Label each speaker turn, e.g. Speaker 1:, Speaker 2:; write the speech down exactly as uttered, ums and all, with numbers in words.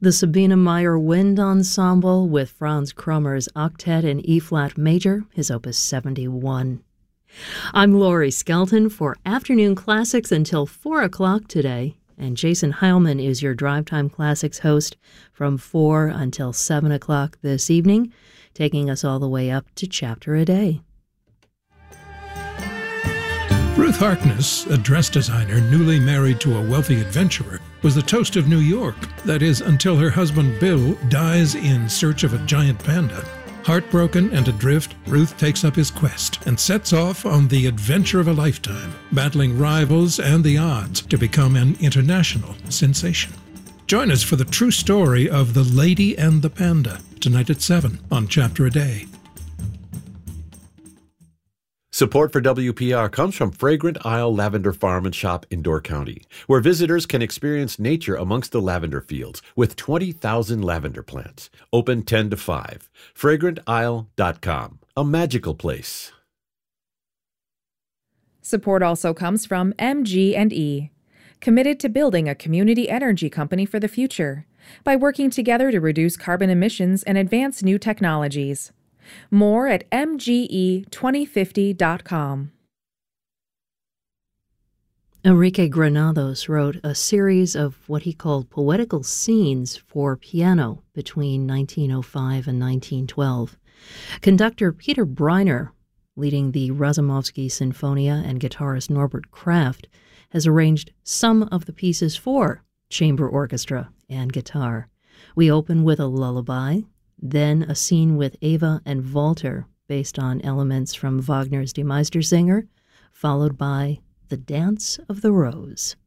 Speaker 1: The Sabine Meyer Wind Ensemble with Franz Krummer's Octet in E-flat major, his opus seventy-one. I'm Laurie Skelton for Afternoon Classics until four o'clock today, and Jason Heilman is your Drive Time Classics host from four until seven o'clock this evening, taking us all the way up to Chapter a Day.
Speaker 2: Ruth Harkness, a dress designer newly married to a wealthy adventurer, was the toast of New York. That is, until her husband Bill dies in search of a giant panda. Heartbroken and adrift, Ruth takes up his quest and sets off on the adventure of a lifetime, battling rivals and the odds to become an international sensation. Join us for the true story of The Lady and the Panda, tonight at seven on Chapter a Day.
Speaker 3: Support for W P R comes from Fragrant Isle Lavender Farm and Shop in Door County, where visitors can experience nature amongst the lavender fields with twenty thousand lavender plants. Open ten to five. fragrant isle dot com. A magical place.
Speaker 4: Support also comes from M G and E, committed to building a community energy company for the future by working together to reduce carbon emissions and advance new technologies. More at m g e twenty fifty dot com.
Speaker 1: Enrique Granados wrote a series of what he called poetical scenes for piano between nineteen oh five and nineteen twelve. Conductor Peter Briner, leading the Razumovsky Sinfonia, and guitarist Norbert Kraft, has arranged some of the pieces for chamber orchestra and guitar. We open with a lullaby, then a scene with Eva and Walter, based on elements from Wagner's Die Meistersinger, followed by The Dance of the Rose.